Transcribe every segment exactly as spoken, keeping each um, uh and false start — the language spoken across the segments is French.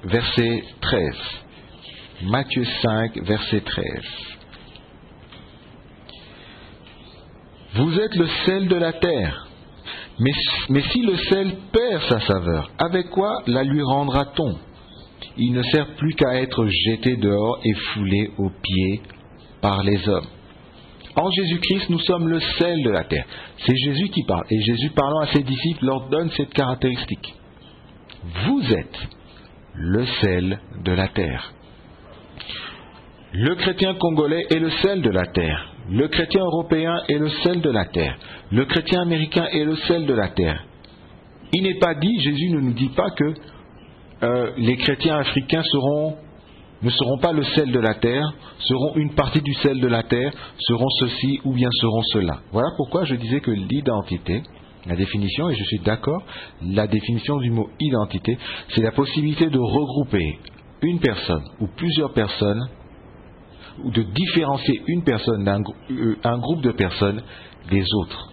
verset treize. Matthieu cinq, verset treize. Vous êtes le sel de la terre. Mais, mais si le sel perd sa saveur, avec quoi la lui rendra-t-on? Il ne sert plus qu'à être jeté dehors et foulé aux pieds par les hommes. En Jésus-Christ, nous sommes le sel de la terre. C'est Jésus qui parle. Et Jésus, parlant à ses disciples, leur donne cette caractéristique. Vous êtes le sel de la terre. Le chrétien congolais est le sel de la terre. Le chrétien européen est le sel de la terre. Le chrétien américain est le sel de la terre. Il n'est pas dit, Jésus ne nous dit pas que euh, les chrétiens africains seront, ne seront pas le sel de la terre, seront une partie du sel de la terre, seront ceci ou bien seront cela. Voilà pourquoi je disais que l'identité, la définition, et je suis d'accord, la définition du mot identité, c'est la possibilité de regrouper une personne ou plusieurs personnes, ou de différencier une personne d'un euh, un groupe de personnes des autres.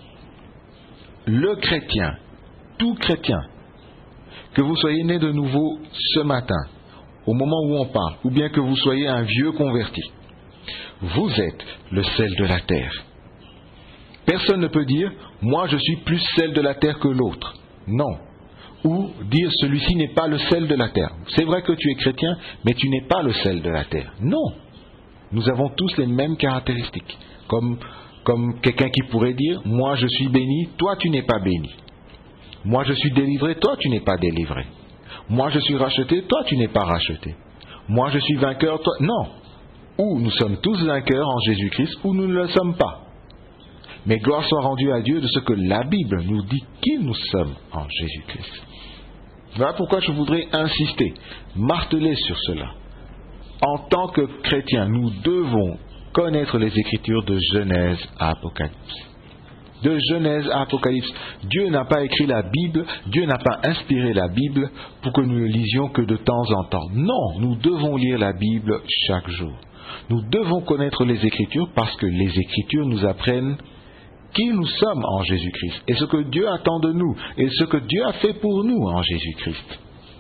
Le chrétien, tout chrétien, que vous soyez né de nouveau ce matin, au moment où on parle, ou bien que vous soyez un vieux converti, vous êtes le sel de la terre. Personne ne peut dire « moi je suis plus sel de la terre que l'autre ». Non. Ou dire « celui-ci n'est pas le sel de la terre ». C'est vrai que tu es chrétien, mais tu n'es pas le sel de la terre. Non. Nous avons tous les mêmes caractéristiques. Comme, comme quelqu'un qui pourrait dire « moi je suis béni, toi tu n'es pas béni ». Moi je suis délivré, toi tu n'es pas délivré. Moi je suis racheté, toi tu n'es pas racheté. Moi je suis vainqueur, toi... Non. Ou nous sommes tous vainqueurs en Jésus-Christ, ou nous ne le sommes pas. Mais gloire soit rendue à Dieu de ce que la Bible nous dit qui nous sommes en Jésus-Christ. Voilà pourquoi je voudrais insister, marteler sur cela. En tant que chrétiens, nous devons connaître les Écritures de Genèse à Apocalypse. De Genèse à Apocalypse. Dieu n'a pas écrit la Bible, Dieu n'a pas inspiré la Bible pour que nous ne lisions que de temps en temps. Non, nous devons lire la Bible chaque jour. Nous devons connaître les Écritures parce que les Écritures nous apprennent qui nous sommes en Jésus-Christ et ce que Dieu attend de nous et ce que Dieu a fait pour nous en Jésus-Christ.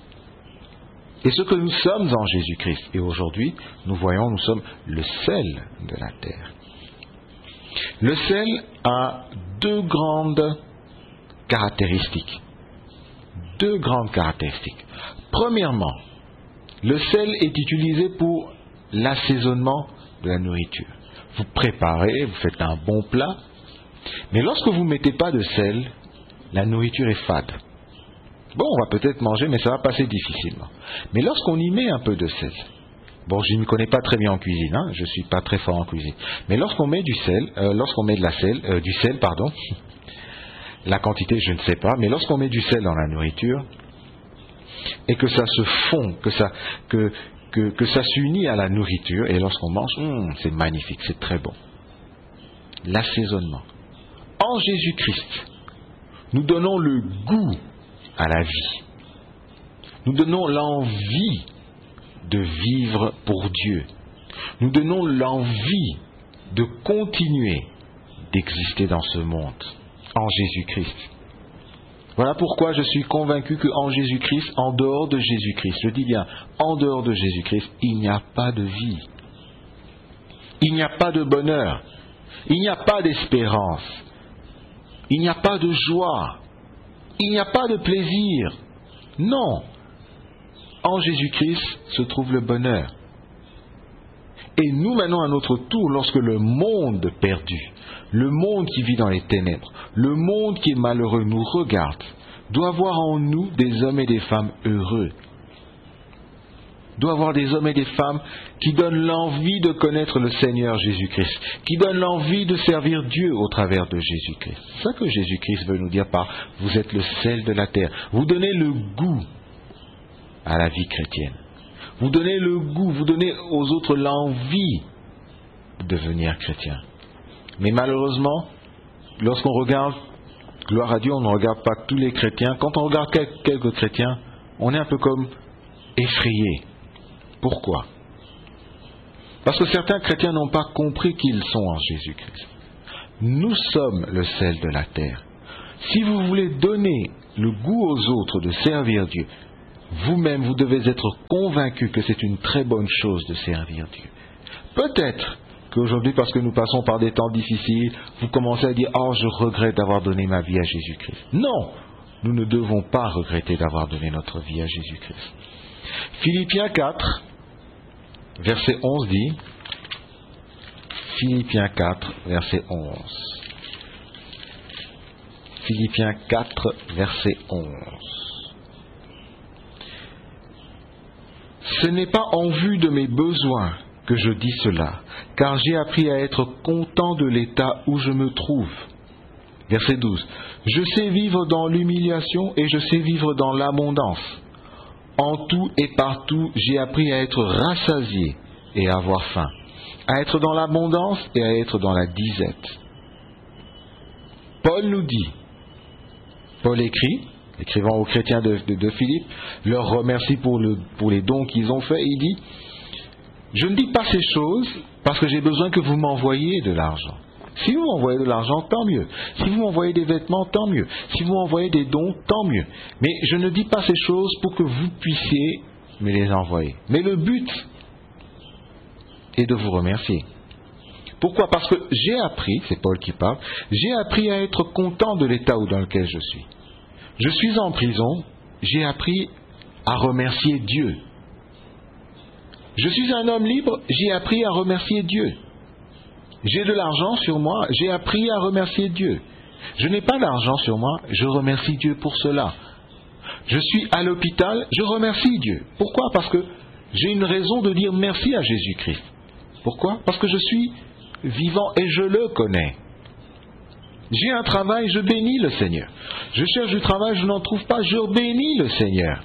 Et ce que nous sommes en Jésus-Christ. Et aujourd'hui, nous voyons, nous sommes le sel de la terre. Le sel a deux grandes caractéristiques. Deux grandes caractéristiques. Premièrement, le sel est utilisé pour l'assaisonnement de la nourriture. Vous préparez, vous faites un bon plat, mais lorsque vous ne mettez pas de sel, la nourriture est fade. Bon, on va peut-être manger, mais ça va passer difficilement. Mais lorsqu'on y met un peu de sel, bon, je ne me connais pas très bien en cuisine, hein, je ne suis pas très fort en cuisine, mais lorsqu'on met du sel, euh, lorsqu'on met de la sel, euh, du sel, pardon, la quantité je ne sais pas, mais lorsqu'on met du sel dans la nourriture, et que ça se fond, que ça, que, que, que ça s'unit à la nourriture, et lorsqu'on mange, hum, c'est magnifique, c'est très bon. L'assaisonnement. En Jésus-Christ, nous donnons le goût à la vie. Nous donnons l'envie de vivre pour Dieu. Nous donnons l'envie de continuer d'exister dans ce monde en Jésus-Christ. Voilà pourquoi je suis convaincu qu'en Jésus-Christ, en dehors de Jésus-Christ, je dis bien, en dehors de Jésus-Christ, il n'y a pas de vie. Il n'y a pas de bonheur. Il n'y a pas d'espérance. Il n'y a pas de joie. Il n'y a pas de plaisir. Non. En Jésus-Christ se trouve le bonheur. Et nous maintenant à notre tour, lorsque le monde perdu, le monde qui vit dans les ténèbres, le monde qui est malheureux nous regarde, doit voir en nous des hommes et des femmes heureux. Doit avoir des hommes et des femmes qui donnent l'envie de connaître le Seigneur Jésus-Christ, qui donnent l'envie de servir Dieu au travers de Jésus-Christ. C'est ça que Jésus-Christ veut nous dire par « vous êtes le sel de la terre ». Vous donnez le goût à la vie chrétienne. Vous donnez le goût, vous donnez aux autres l'envie de devenir chrétien. Mais malheureusement, lorsqu'on regarde, gloire à Dieu, on ne regarde pas tous les chrétiens. Quand on regarde quelques chrétiens, on est un peu comme effrayé. Pourquoi ? Parce que certains chrétiens n'ont pas compris qu'ils sont en Jésus-Christ. Nous sommes le sel de la terre. Si vous voulez donner le goût aux autres de servir Dieu, vous-même, vous devez être convaincu que c'est une très bonne chose de servir Dieu. Peut-être qu'aujourd'hui, parce que nous passons par des temps difficiles, vous commencez à dire « Oh, je regrette d'avoir donné ma vie à Jésus-Christ ». Non, nous ne devons pas regretter d'avoir donné notre vie à Jésus-Christ. Philippiens quatre, verset onze dit, Philippiens quatre, verset onze. Philippiens quatre, verset onze. Ce n'est pas en vue de mes besoins que je dis cela, car j'ai appris à être content de l'état où je me trouve. Verset douze. Je sais vivre dans l'humiliation et je sais vivre dans l'abondance. En tout et partout, j'ai appris à être rassasié et à avoir faim, à être dans l'abondance et à être dans la disette. Paul nous dit, Paul écrit, écrivant aux chrétiens de, de, de Philippe, leur remercie pour, le, pour les dons qu'ils ont faits, il dit, je ne dis pas ces choses parce que j'ai besoin que vous m'envoyiez de l'argent. Si vous m'envoyez de l'argent, tant mieux. Si vous m'envoyez des vêtements, tant mieux. Si vous m'envoyez des dons, tant mieux. Mais je ne dis pas ces choses pour que vous puissiez me les envoyer. Mais le but est de vous remercier. Pourquoi ? Parce que j'ai appris, c'est Paul qui parle, j'ai appris à être content de l'état dans lequel je suis. Je suis en prison, j'ai appris à remercier Dieu. Je suis un homme libre, j'ai appris à remercier Dieu. J'ai de l'argent sur moi, j'ai appris à remercier Dieu. Je n'ai pas d'argent sur moi, je remercie Dieu pour cela. Je suis à l'hôpital, je remercie Dieu. Pourquoi ? Parce que j'ai une raison de dire merci à Jésus-Christ. Pourquoi ? Parce que je suis vivant et je le connais. J'ai un travail, je bénis le Seigneur. Je cherche du travail, je n'en trouve pas, je bénis le Seigneur.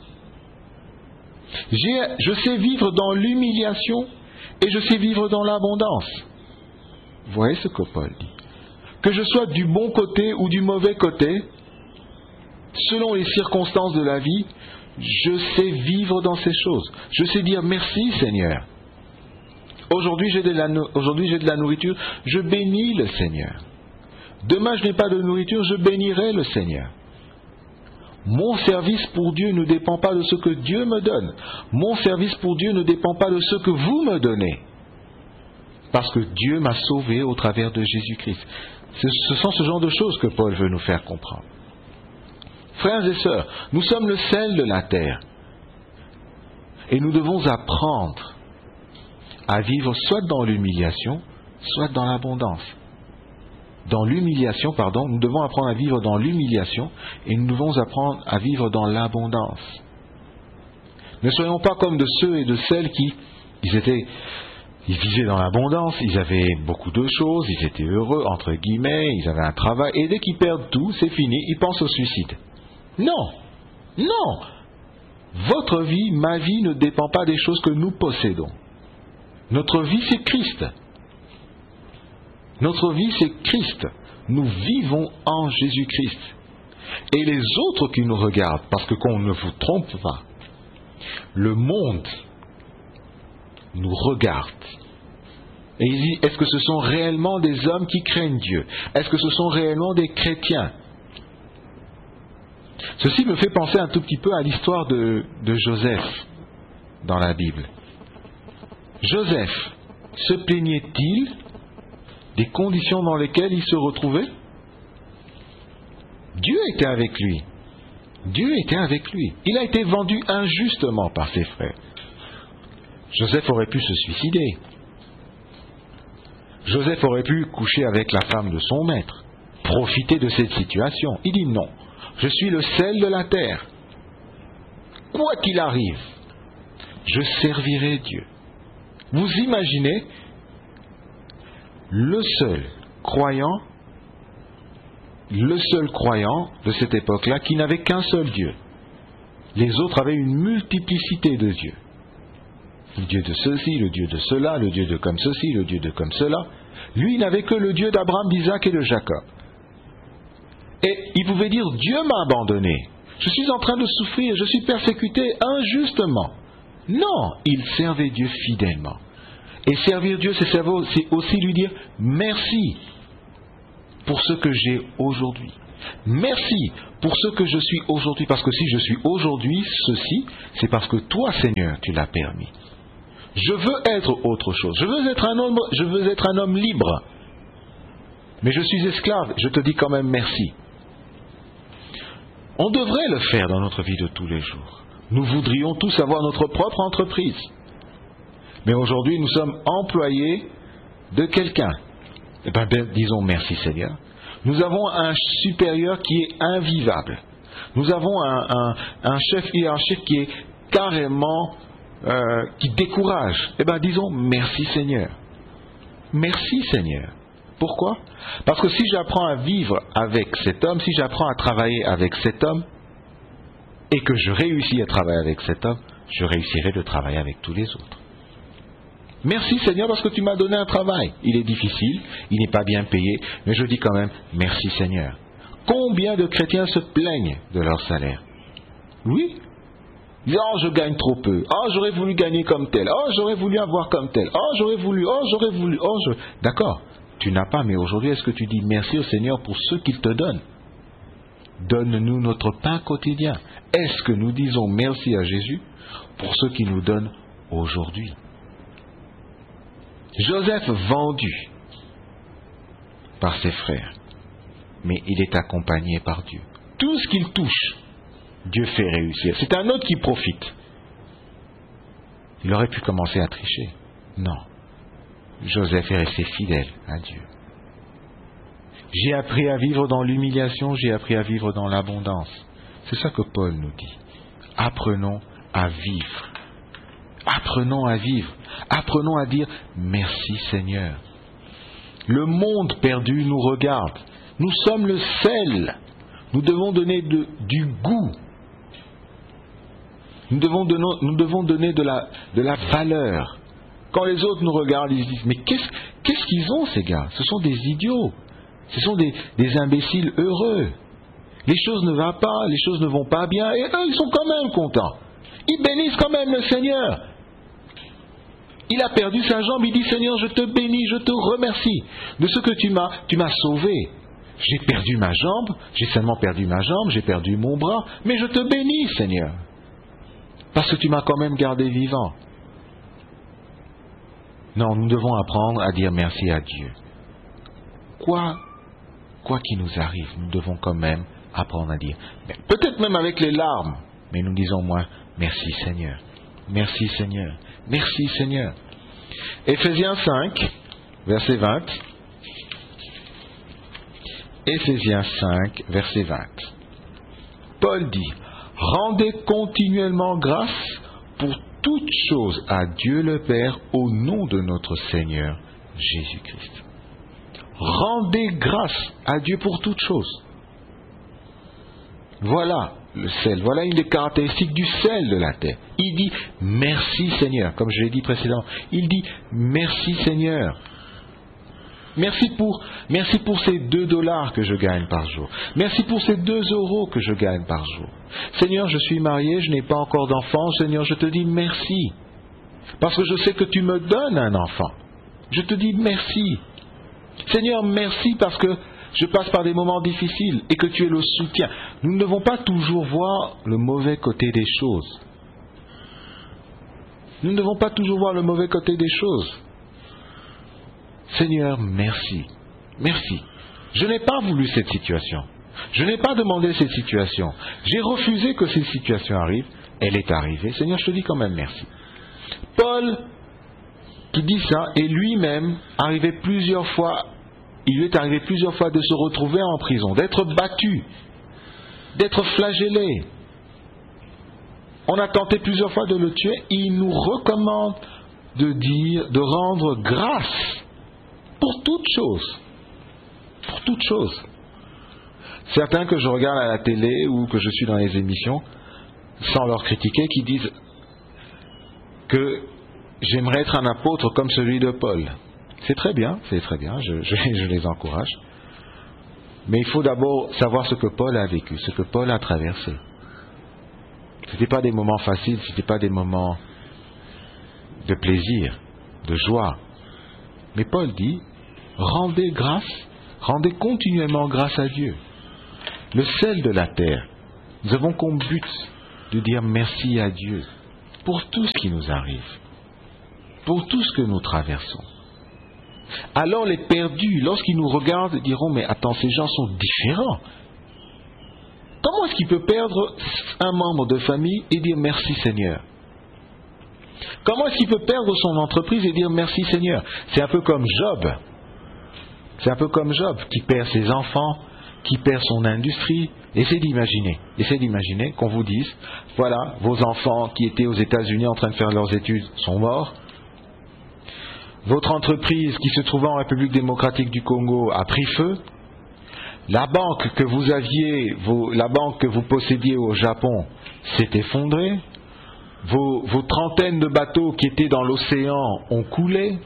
J'ai, je sais vivre dans l'humiliation et je sais vivre dans l'abondance. Vous voyez ce que Paul dit. Que je sois du bon côté ou du mauvais côté, selon les circonstances de la vie, je sais vivre dans ces choses. Je sais dire merci Seigneur. Aujourd'hui j'ai de la, aujourd'hui j'ai de la nourriture, je bénis le Seigneur. Demain je n'ai pas de nourriture, je bénirai le Seigneur. Mon service pour Dieu ne dépend pas de ce que Dieu me donne. Mon service pour Dieu ne dépend pas de ce que vous me donnez. Parce que Dieu m'a sauvé au travers de Jésus-Christ. Ce sont ce genre de choses que Paul veut nous faire comprendre. Frères et sœurs, nous sommes le sel de la terre. Et nous devons apprendre à vivre soit dans l'humiliation, soit dans l'abondance. Dans l'humiliation, pardon, nous devons apprendre à vivre dans l'humiliation et nous devons apprendre à vivre dans l'abondance. Ne soyons pas comme de ceux et de celles qui, ils étaient, ils vivaient dans l'abondance, ils avaient beaucoup de choses, ils étaient heureux, entre guillemets, ils avaient un travail, et dès qu'ils perdent tout, c'est fini, ils pensent au suicide. Non, non, votre vie, ma vie ne dépend pas des choses que nous possédons. Notre vie, c'est Christ. Notre vie, c'est Christ. Nous vivons en Jésus-Christ. Et les autres qui nous regardent, parce que qu'on ne vous trompe pas, le monde nous regarde. Et il dit, est-ce que ce sont réellement des hommes qui craignent Dieu ? Est-ce que ce sont réellement des chrétiens ? Ceci me fait penser un tout petit peu à l'histoire de, de Joseph dans la Bible. Joseph se plaignait-il des conditions dans lesquelles il se retrouvait? Dieu était avec lui. Dieu était avec lui. Il a été vendu injustement par ses frères. Joseph aurait pu se suicider. Joseph aurait pu coucher avec la femme de son maître, profiter de cette situation. Il dit non, je suis le sel de la terre. Quoi qu'il arrive, je servirai Dieu. Vous imaginez le seul croyant, le seul croyant de cette époque-là qui n'avait qu'un seul Dieu. Les autres avaient une multiplicité de dieux. Le Dieu de ceci, le Dieu de cela, le Dieu de comme ceci, le Dieu de comme cela. Lui, il n'avait que le Dieu d'Abraham, d'Isaac et de Jacob. Et il pouvait dire, Dieu m'a abandonné. Je suis en train de souffrir, je suis persécuté injustement. Non, il servait Dieu fidèlement. Et servir Dieu, c'est aussi lui dire merci pour ce que j'ai aujourd'hui. Merci pour ce que je suis aujourd'hui, parce que si je suis aujourd'hui ceci, c'est parce que toi, Seigneur, tu l'as permis. Je veux être autre chose. Je veux être un homme, je veux être un homme libre. Mais je suis esclave. Je te dis quand même merci. On devrait le faire dans notre vie de tous les jours. Nous voudrions tous avoir notre propre entreprise. Mais aujourd'hui, nous sommes employés de quelqu'un. Eh bien, disons merci Seigneur. Nous avons un supérieur qui est invivable. Nous avons un, un, un chef hiérarchique qui est carrément, euh, qui décourage. Eh bien, disons merci Seigneur. Merci Seigneur. Pourquoi? Parce que si j'apprends à vivre avec cet homme, si j'apprends à travailler avec cet homme, et que je réussis à travailler avec cet homme, je réussirai de travailler avec tous les autres. Merci Seigneur parce que tu m'as donné un travail. Il est difficile, il n'est pas bien payé, mais je dis quand même merci Seigneur. Combien de chrétiens se plaignent de leur salaire? Oui. Ils disent, oh je gagne trop peu, oh j'aurais voulu gagner comme tel, oh j'aurais voulu avoir comme tel, oh j'aurais voulu, oh j'aurais voulu, oh je... D'accord, tu n'as pas, mais aujourd'hui est-ce que tu dis merci au Seigneur pour ce qu'il te donne? Donne-nous notre pain quotidien. Est-ce que nous disons merci à Jésus pour ce qu'il nous donne aujourd'hui? Joseph vendu par ses frères, mais il est accompagné par Dieu. Tout ce qu'il touche, Dieu fait réussir. C'est un autre qui profite. Il aurait pu commencer à tricher. Non. Joseph est resté fidèle à Dieu. J'ai appris à vivre dans l'humiliation, j'ai appris à vivre dans l'abondance. C'est ça que Paul nous dit. Apprenons à vivre. Apprenons à vivre. Apprenons à dire merci Seigneur. Le monde perdu nous regarde. Nous sommes le sel. Nous devons donner de, du goût. Nous devons, donner, nous devons donner de la, de la valeur. Quand les autres nous regardent, ils se disent, mais qu'est-ce, qu'est-ce qu'ils ont ces gars? Ce sont des idiots. Ce sont des, des imbéciles heureux. Les choses ne vont pas, les choses ne vont pas bien, et eux, ils sont quand même contents. Ils bénissent quand même le Seigneur. Il a perdu sa jambe, il dit, Seigneur, je te bénis, je te remercie de ce que tu m'as, tu m'as sauvé. J'ai perdu ma jambe, j'ai seulement perdu ma jambe, j'ai perdu mon bras, mais je te bénis, Seigneur. Parce que tu m'as quand même gardé vivant. Non, nous devons apprendre à dire merci à Dieu. Quoi Quoi qu'il nous arrive, nous devons quand même apprendre à dire, peut-être même avec les larmes, mais nous disons moins, merci Seigneur, merci Seigneur, merci Seigneur. Éphésiens cinq, verset vingt. Éphésiens cinq, verset vingt. Paul dit, rendez continuellement grâce pour toutes choses à Dieu le Père au nom de notre Seigneur Jésus-Christ. Rendez grâce à Dieu pour toutes choses. Voilà le sel, voilà une des caractéristiques du sel de la terre. Il dit merci Seigneur, comme je l'ai dit précédemment. Il dit merci Seigneur. Merci pour, merci pour ces deux dollars que je gagne par jour. Merci pour ces deux euros que je gagne par jour. Seigneur, je suis marié, je n'ai pas encore d'enfant. Seigneur, je te dis merci. Parce que je sais que tu me donnes un enfant. Je te dis merci. Seigneur, merci parce que je passe par des moments difficiles et que tu es le soutien. Nous ne devons pas toujours voir le mauvais côté des choses. Nous ne devons pas toujours voir le mauvais côté des choses. Seigneur, merci. Merci. Je n'ai pas voulu cette situation. Je n'ai pas demandé cette situation. J'ai refusé que cette situation arrive. Elle est arrivée. Seigneur, je te dis quand même merci. Paul, qui dit ça, est lui-même arrivé plusieurs fois, il lui est arrivé plusieurs fois de se retrouver en prison, d'être battu, d'être flagellé. On a tenté plusieurs fois de le tuer. Il nous recommande de dire, de rendre grâce pour toutes choses. Pour toutes choses. Certains que je regarde à la télé ou que je suis dans les émissions, sans leur critiquer, qui disent que j'aimerais être un apôtre comme celui de Paul. C'est très bien, c'est très bien, je, je, je les encourage. Mais il faut d'abord savoir ce que Paul a vécu, ce que Paul a traversé. Ce n'étaient pas des moments faciles, ce n'étaient pas des moments de plaisir, de joie. Mais Paul dit, rendez grâce, rendez continuellement grâce à Dieu. le sel de la terre. Nous avons comme but de dire merci à Dieu pour tout ce qui nous arrive, pour tout ce que nous traversons. Alors les perdus, lorsqu'ils nous regardent, diront, mais attends, ces gens sont différents. Comment est-ce qu'il peut perdre un membre de famille et dire merci Seigneur? Comment est-ce qu'il peut perdre son entreprise et dire merci Seigneur? C'est un peu comme Job. C'est un peu comme Job qui perd ses enfants, qui perd son industrie. Essayez d'imaginer, essayez d'imaginer qu'on vous dise, voilà, vos enfants qui étaient aux États-Unis en train de faire leurs études sont morts. Votre entreprise qui se trouvait en République démocratique du Congo a pris feu. La banque que vous aviez, vos, la banque que vous possédiez au Japon s'est effondrée. Vos, vos trentaines de bateaux qui étaient dans l'océan ont coulé.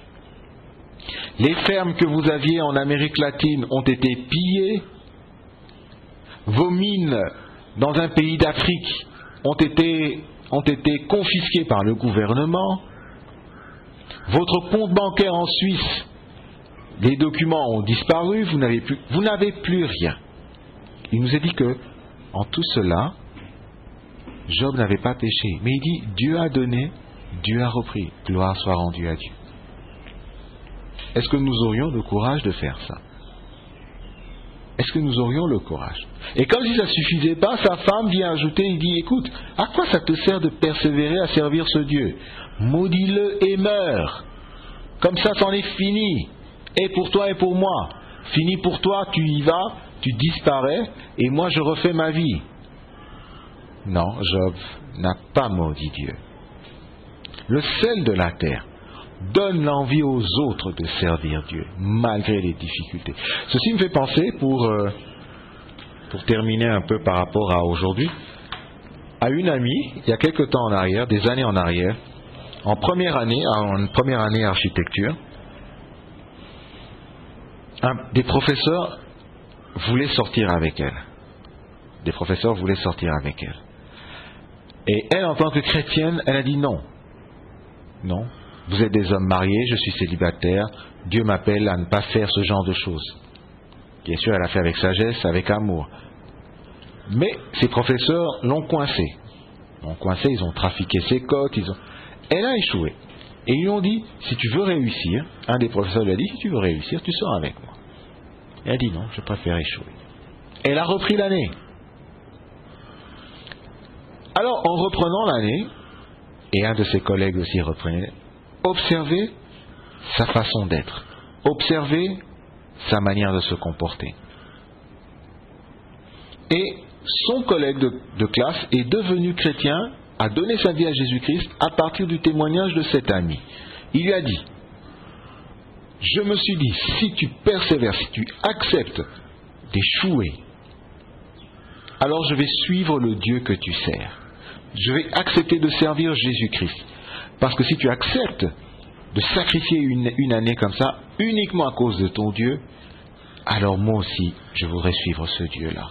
Les fermes que vous aviez en Amérique latine ont été pillées. Vos mines dans un pays d'Afrique ont été, ont été confisquées par le gouvernement. Votre compte bancaire en Suisse, les documents ont disparu, vous n'avez plus, vous n'avez plus rien. Il nous a dit que, en tout cela, Job n'avait pas péché. Mais il dit, Dieu a donné, Dieu a repris. Gloire soit rendue à Dieu. Est-ce que nous aurions le courage de faire ça? Est-ce que nous aurions le courage? Et comme si ça ne suffisait pas, sa femme vient ajouter, il dit, écoute, à quoi ça te sert de persévérer à servir ce Dieu? Maudis-le et meurs. Comme ça, c'en est fini. Et pour toi et pour moi. Fini pour toi, tu y vas, tu disparais, et moi je refais ma vie. Non, Job n'a pas maudit Dieu. Le sel de la terre donne l'envie aux autres de servir Dieu, malgré les difficultés. Ceci me fait penser, pour, euh, pour terminer un peu par rapport à aujourd'hui, à une amie, il y a quelque temps en arrière, des années en arrière, en première année, en première année architecture, un, des professeurs voulaient sortir avec elle. Des professeurs voulaient sortir avec elle. Et elle, en tant que chrétienne, elle a dit non. Non. Vous êtes des hommes mariés, je suis célibataire, Dieu m'appelle à ne pas faire ce genre de choses. Bien sûr, elle a fait avec sagesse, avec amour. Mais ses professeurs l'ont coincée. L'ont coincée, ils ont trafiqué ses cotes, ils ont... Elle a échoué. Et ils lui ont dit, si tu veux réussir, un des professeurs lui a dit, si tu veux réussir, tu sors avec moi. Elle a dit non, je préfère échouer. Elle a repris l'année. Alors, en reprenant l'année, et un de ses collègues aussi reprenait, observez sa façon d'être, observez sa manière de se comporter. Et son collègue de, de classe est devenu chrétien, a donné sa vie à Jésus-Christ à partir du témoignage de cet ami. Il lui a dit, je me suis dit, si tu persévères, si tu acceptes d'échouer, alors je vais suivre le Dieu que tu sers. Je vais accepter de servir Jésus-Christ. Parce que si tu acceptes de sacrifier une, une année comme ça, uniquement à cause de ton Dieu, alors moi aussi, je voudrais suivre ce Dieu-là.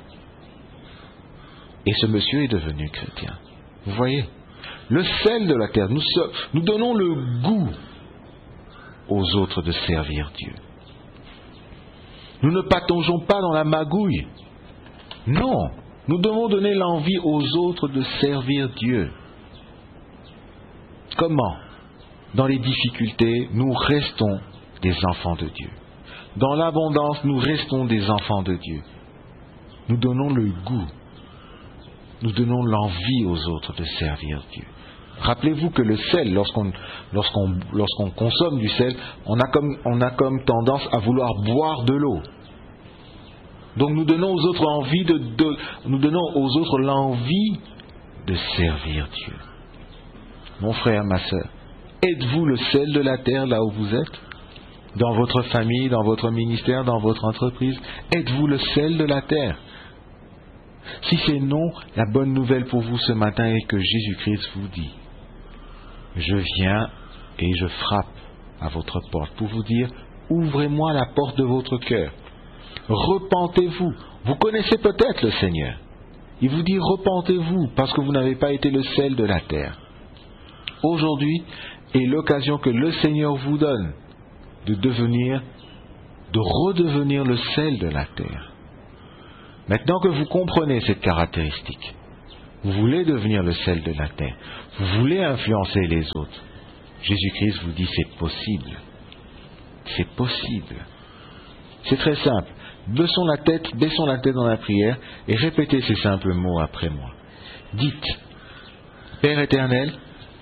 Et ce monsieur est devenu chrétien. Vous voyez, le sel de la terre, nous, nous donnons le goût aux autres de servir Dieu. Nous ne pataugeons pas dans la magouille. Non, nous devons donner l'envie aux autres de servir Dieu. Comment? Dans les difficultés, nous restons des enfants de Dieu. Dans l'abondance, nous restons des enfants de Dieu. Nous donnons le goût. Nous donnons l'envie aux autres de servir Dieu. Rappelez-vous que le sel, lorsqu'on, lorsqu'on, lorsqu'on consomme du sel, on a, comme, on a comme tendance à vouloir boire de l'eau. Donc nous donnons aux autres envie de, de, nous donnons aux autres l'envie de servir Dieu. Mon frère, ma sœur, êtes-vous le sel de la terre là où vous êtes? Dans votre famille, dans votre ministère, dans votre entreprise? Êtes-vous le sel de la terre? Si c'est non, la bonne nouvelle pour vous ce matin est que Jésus-Christ vous dit, je viens et je frappe à votre porte pour vous dire, ouvrez-moi la porte de votre cœur. Repentez-vous. Vous connaissez peut-être le Seigneur. Il vous dit, repentez-vous parce que vous n'avez pas été le sel de la terre. Aujourd'hui est l'occasion que le Seigneur vous donne de devenir, de redevenir le sel de la terre. Maintenant que vous comprenez cette caractéristique, vous voulez devenir le sel de la terre, vous voulez influencer les autres, Jésus-Christ vous dit c'est possible. C'est possible. C'est très simple. Baissons la tête, baissons la tête dans la prière et répétez ces simples mots après moi. Dites, Père éternel,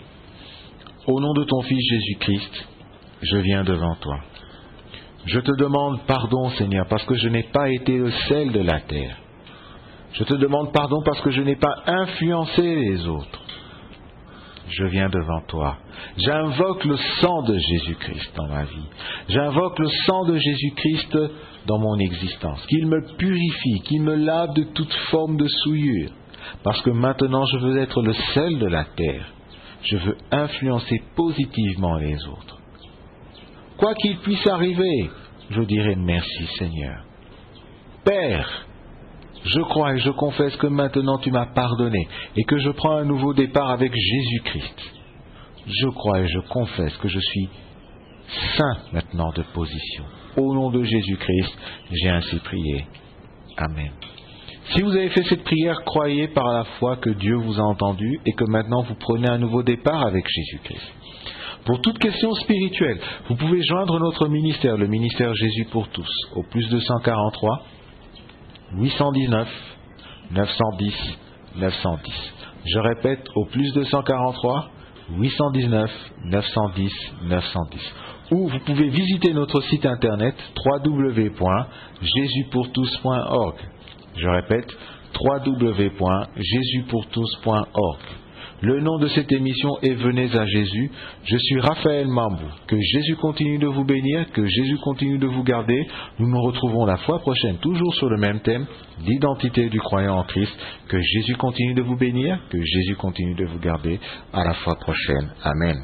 au nom de ton Fils Jésus-Christ, je viens devant toi. Je te demande pardon, Seigneur, parce que je n'ai pas été le sel de la terre. Je te demande pardon parce que je n'ai pas influencé les autres. Je viens devant toi. J'invoque le sang de Jésus-Christ dans ma vie. J'invoque le sang de Jésus-Christ dans mon existence. Qu'il me purifie, qu'il me lave de toute forme de souillure. Parce que maintenant je veux être le sel de la terre. Je veux influencer positivement les autres. Quoi qu'il puisse arriver, je dirai merci Seigneur. Père, je crois et je confesse que maintenant tu m'as pardonné et que je prends un nouveau départ avec Jésus-Christ. Je crois et je confesse que je suis saint maintenant de position. Au nom de Jésus-Christ, j'ai ainsi prié. Amen. Si vous avez fait cette prière, croyez par la foi que Dieu vous a entendu et que maintenant vous prenez un nouveau départ avec Jésus-Christ. Pour toute question spirituelle, vous pouvez joindre notre ministère, le ministère Jésus pour tous, au plus deux cent quarante-trois, huit cent dix-neuf, neuf cent dix, neuf cent dix. Je répète, au plus deux cent quarante-trois, huit cent dix-neuf, neuf cent dix, neuf cent dix. Ou vous pouvez visiter notre site internet w w w point jésus pour tous point org. Je répète, w w w point jésus pour tous point org. Le nom de cette émission est Venez à Jésus. Je suis Raphaël Mambou. Que Jésus continue de vous bénir, que Jésus continue de vous garder. Nous nous retrouvons la fois prochaine, toujours sur le même thème, l'identité du croyant en Christ. Que Jésus continue de vous bénir, que Jésus continue de vous garder. À la fois prochaine. Amen.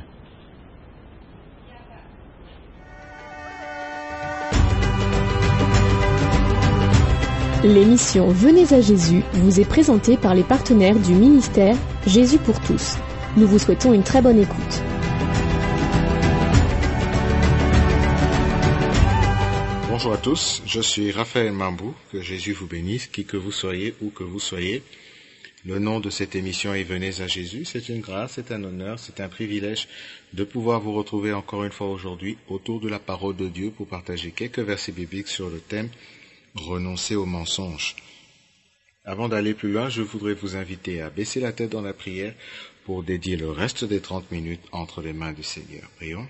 L'émission Venez à Jésus vous est présentée par les partenaires du ministère Jésus pour tous. Nous vous souhaitons une très bonne écoute. Bonjour à tous, je suis Raphaël Mambou, que Jésus vous bénisse, qui que vous soyez, où que vous soyez. Le nom de cette émission est Venez à Jésus. C'est une grâce, c'est un honneur, c'est un privilège de pouvoir vous retrouver encore une fois aujourd'hui autour de la parole de Dieu pour partager quelques versets bibliques sur le thème Renoncer aux mensonges. Avant d'aller plus loin, je voudrais vous inviter à baisser la tête dans la prière pour dédier le reste des trente minutes entre les mains du Seigneur. Prions.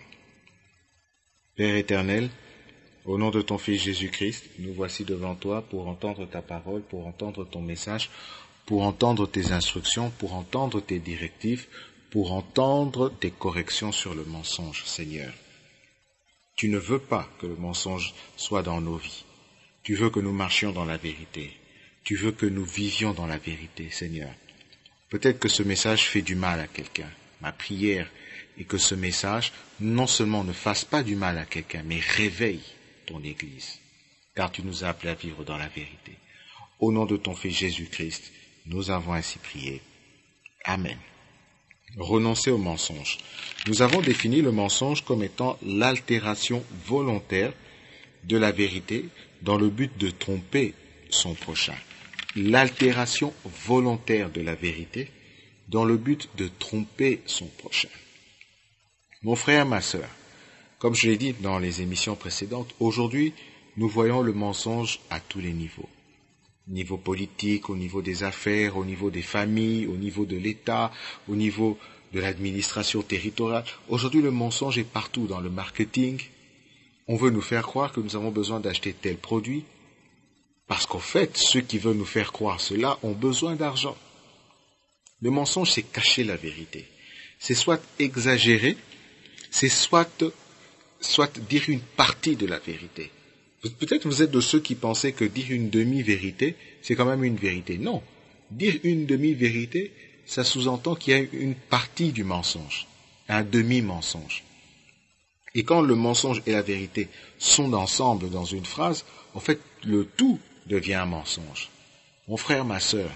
Père éternel, au nom de ton Fils Jésus-Christ, nous voici devant toi pour entendre ta parole, pour entendre ton message, pour entendre tes instructions, pour entendre tes directives, pour entendre tes corrections sur le mensonge, Seigneur. Tu ne veux pas que le mensonge soit dans nos vies. Tu veux que nous marchions dans la vérité. Tu veux que nous vivions dans la vérité, Seigneur. Peut-être que ce message fait du mal à quelqu'un. Ma prière est que ce message, non seulement ne fasse pas du mal à quelqu'un, mais réveille ton Église. Car tu nous as appelés à vivre dans la vérité. Au nom de ton Fils Jésus-Christ, nous avons ainsi prié. Amen. Renoncer au mensonge. Nous avons défini le mensonge comme étant l'altération volontaire de la vérité dans le but de tromper son prochain. L'altération volontaire de la vérité dans le but de tromper son prochain. Mon frère, ma sœur, comme je l'ai dit dans les émissions précédentes, aujourd'hui, nous voyons le mensonge à tous les niveaux. Au niveau politique, au niveau des affaires, au niveau des familles, au niveau de l'État, au niveau de l'administration territoriale. Aujourd'hui, le mensonge est partout, dans le marketing. On veut nous faire croire que nous avons besoin d'acheter tel produit, parce qu'en fait, ceux qui veulent nous faire croire cela ont besoin d'argent. Le mensonge, c'est cacher la vérité. C'est soit exagérer, c'est soit, soit dire une partie de la vérité. Peut-être vous êtes de ceux qui pensaient que dire une demi-vérité, c'est quand même une vérité. Non, dire une demi-vérité, ça sous-entend qu'il y a une partie du mensonge, un demi-mensonge. Et quand le mensonge et la vérité sont ensemble dans une phrase, en fait, le tout devient un mensonge. Mon frère, ma sœur,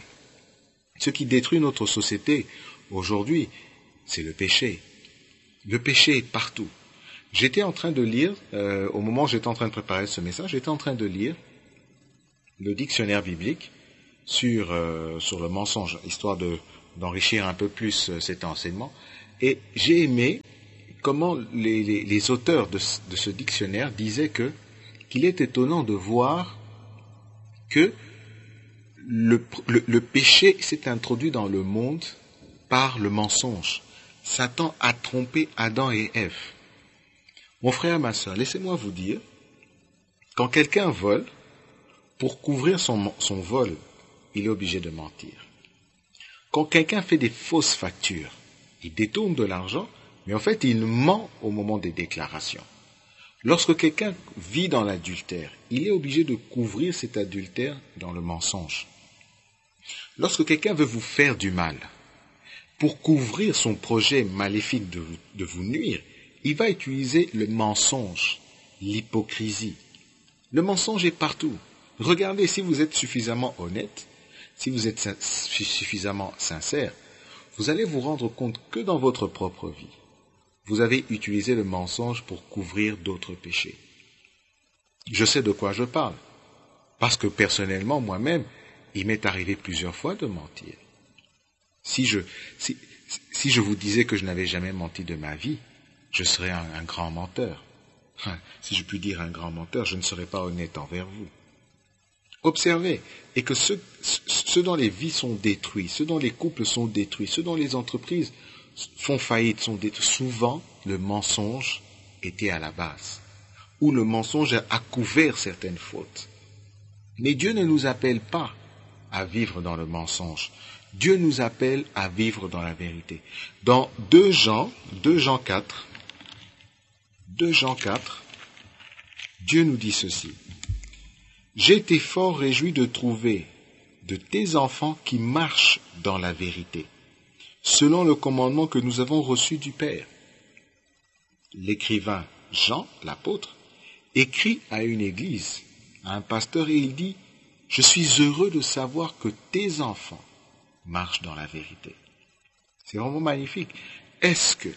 ce qui détruit notre société aujourd'hui, c'est le péché. Le péché est partout. J'étais en train de lire, euh, au moment où j'étais en train de préparer ce message, j'étais en train de lire le dictionnaire biblique sur, euh, sur le mensonge, histoire de, d'enrichir un peu plus euh, cet enseignement. Et j'ai aimé comment les, les, les auteurs de, de ce dictionnaire disaient que, qu'il est étonnant de voir que le, le, le péché s'est introduit dans le monde par le mensonge. Satan a trompé Adam et Ève. Mon frère, ma soeur, laissez-moi vous dire, quand quelqu'un vole, pour couvrir son, son vol, il est obligé de mentir. Quand quelqu'un fait des fausses factures, il détourne de l'argent, mais en fait, il ment au moment des déclarations. Lorsque quelqu'un vit dans l'adultère, il est obligé de couvrir cet adultère dans le mensonge. Lorsque quelqu'un veut vous faire du mal, pour couvrir son projet maléfique de vous, de vous nuire, il va utiliser le mensonge, l'hypocrisie. Le mensonge est partout. Regardez, si vous êtes suffisamment honnête, si vous êtes suffisamment sincère, vous allez vous rendre compte que dans votre propre vie, vous avez utilisé le mensonge pour couvrir d'autres péchés. Je sais de quoi je parle, parce que personnellement, moi-même, il m'est arrivé plusieurs fois de mentir. Si je, si, si je vous disais que je n'avais jamais menti de ma vie, je serais un, un grand menteur. Enfin, si je puis dire un grand menteur, je ne serais pas honnête envers vous. Observez, et que ceux, ceux dont les vies sont détruites, ceux dont les couples sont détruits, ceux dont les entreprises font faillite, sont détruits, souvent le mensonge était à la base, ou le mensonge a couvert certaines fautes. Mais Dieu ne nous appelle pas à vivre dans le mensonge. Dieu nous appelle à vivre dans la vérité. Dans deux Jean, deux Jean quatre, deux Jean quatre, Dieu nous dit ceci. J'ai été fort réjoui de trouver de tes enfants qui marchent dans la vérité, selon le commandement que nous avons reçu du Père. L'écrivain Jean, l'apôtre, écrit à une église, à un pasteur, et il dit « Je suis heureux de savoir que tes enfants marchent dans la vérité. » C'est vraiment magnifique. Est-ce que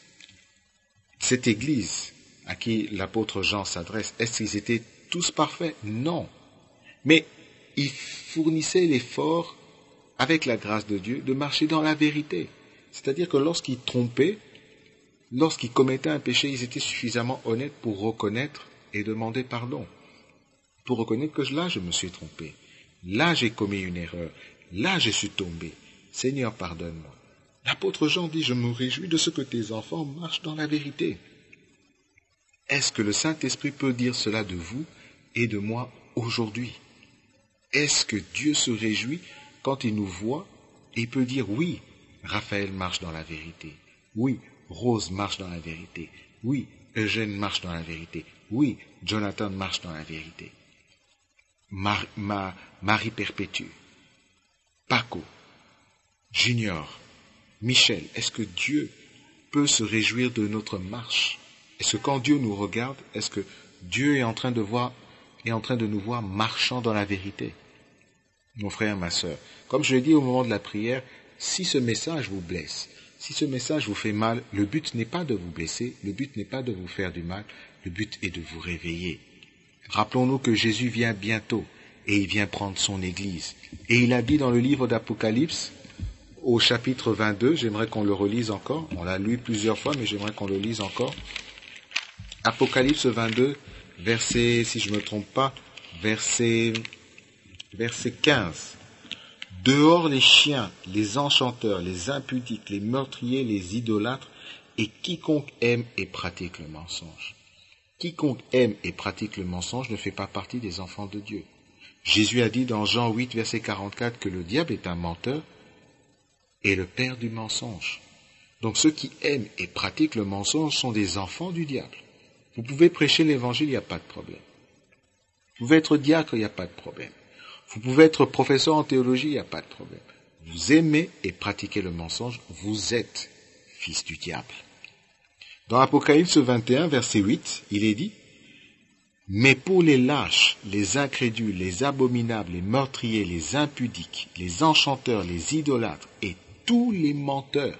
cette église à qui l'apôtre Jean s'adresse, est-ce qu'ils étaient tous parfaits? Non. Mais ils fournissaient l'effort, avec la grâce de Dieu, de marcher dans la vérité. C'est-à-dire que lorsqu'ils trompaient, lorsqu'ils commettaient un péché, ils étaient suffisamment honnêtes pour reconnaître et demander pardon. Pour reconnaître que là, je me suis trompé. Là, j'ai commis une erreur. Là, je suis tombé. Seigneur, pardonne-moi. L'apôtre Jean dit, je me réjouis de ce que tes enfants marchent dans la vérité. Est-ce que le Saint-Esprit peut dire cela de vous et de moi aujourd'hui? Est-ce que Dieu se réjouit quand il nous voit et peut dire, oui, Raphaël marche dans la vérité. Oui, Rose marche dans la vérité. Oui, Eugène marche dans la vérité. Oui, Jonathan marche dans la vérité. Mar- ma, Marie Perpétue, Paco, Junior, Michel, est-ce que Dieu peut se réjouir de notre marche? Est-ce que quand Dieu nous regarde, est-ce que Dieu est en train de voir, est en train de nous voir marchant dans la vérité? Mon frère, ma sœur, comme je l'ai dit au moment de la prière, si ce message vous blesse, si ce message vous fait mal, le but n'est pas de vous blesser, le but n'est pas de vous faire du mal, le but est de vous réveiller. Rappelons-nous que Jésus vient bientôt et il vient prendre son Église. Et il a dit dans le livre d'Apocalypse, au chapitre vingt-deux, j'aimerais qu'on le relise encore, on l'a lu plusieurs fois, mais j'aimerais qu'on le lise encore. Apocalypse vingt-deux, verset, si je ne me trompe pas, verset, verset quinze. Dehors les chiens, les enchanteurs, les impudiques, les meurtriers, les idolâtres, et quiconque aime et pratique le mensonge. Quiconque aime et pratique le mensonge ne fait pas partie des enfants de Dieu. Jésus a dit dans Jean huit, verset quarante-quatre, que le diable est un menteur et le père du mensonge. Donc ceux qui aiment et pratiquent le mensonge sont des enfants du diable. Vous pouvez prêcher l'évangile, il n'y a pas de problème. Vous pouvez être diacre, il n'y a pas de problème. Vous pouvez être professeur en théologie, il n'y a pas de problème. Vous aimez et pratiquez le mensonge, vous êtes fils du diable. Dans Apocalypse vingt et un, verset huit, il est dit « Mais pour les lâches, les incrédules, les abominables, les meurtriers, les impudiques, les enchanteurs, les idolâtres et tous les menteurs,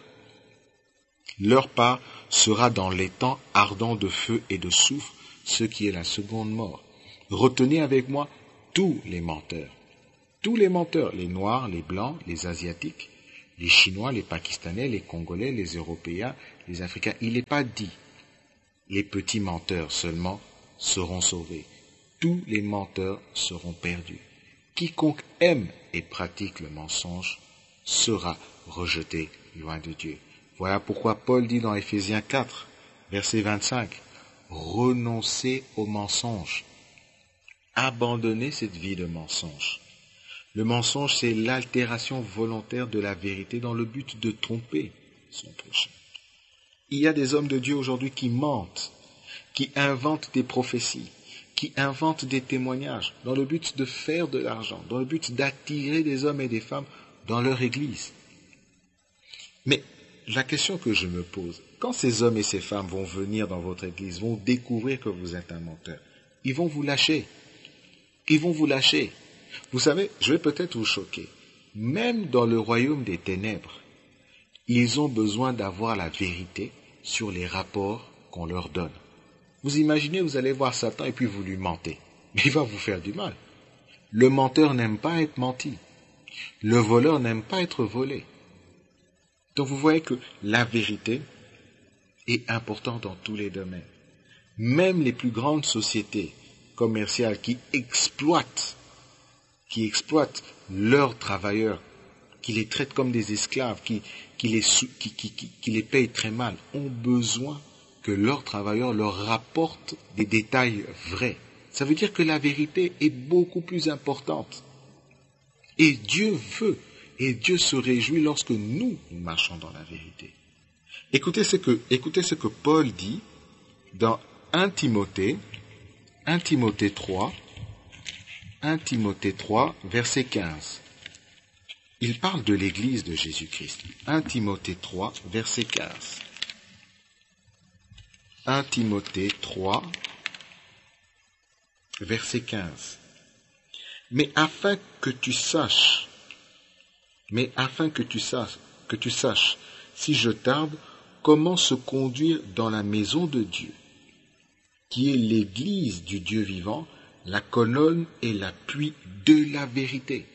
leur part sera dans les temps ardents de feu et de soufre, ce qui est la seconde mort. Retenez avec moi tous les menteurs. Tous les menteurs, les Noirs, les Blancs, les Asiatiques, les Chinois, les Pakistanais, les Congolais, les Européens, les Africains. Il n'est pas dit les petits menteurs seulement seront sauvés. Tous les menteurs seront perdus. Quiconque aime et pratique le mensonge sera rejeté loin de Dieu. Voilà pourquoi Paul dit dans Éphésiens quatre, verset vingt-cinq, « Renoncez au mensonge. Abandonnez cette vie de mensonge. » Le mensonge, c'est l'altération volontaire de la vérité dans le but de tromper son prochain. Il y a des hommes de Dieu aujourd'hui qui mentent, qui inventent des prophéties, qui inventent des témoignages dans le but de faire de l'argent, dans le but d'attirer des hommes et des femmes dans leur église. Mais la question que je me pose, quand ces hommes et ces femmes vont venir dans votre église, vont découvrir que vous êtes un menteur, ils vont vous lâcher. Ils vont vous lâcher. Vous savez, je vais peut-être vous choquer. Même dans le royaume des ténèbres, ils ont besoin d'avoir la vérité sur les rapports qu'on leur donne. Vous imaginez, vous allez voir Satan et puis vous lui mentez. Mais il va vous faire du mal. Le menteur n'aime pas être menti. Le voleur n'aime pas être volé. Donc vous voyez que la vérité est importante dans tous les domaines. Même les plus grandes sociétés commerciales qui exploitent qui exploitent leurs travailleurs, qui les traitent comme des esclaves, qui, qui, les, qui, qui, qui, qui les payent très mal, ont besoin que leurs travailleurs leur rapportent des détails vrais. Ça veut dire que la vérité est beaucoup plus importante. Et Dieu veut, et Dieu se réjouit lorsque nous, nous marchons dans la vérité. Écoutez ce que, écoutez ce que Paul dit dans un Timothée, un Timothée trois, un Timothée trois, verset quinze. Il parle de l'Église de Jésus-Christ. un Timothée trois, verset quinze. un Timothée trois, verset quinze. Mais afin que tu saches, mais afin que tu saches, que tu saches, si je tarde, comment se conduire dans la maison de Dieu, qui est l'Église du Dieu vivant, la colonne et l'appui de la vérité.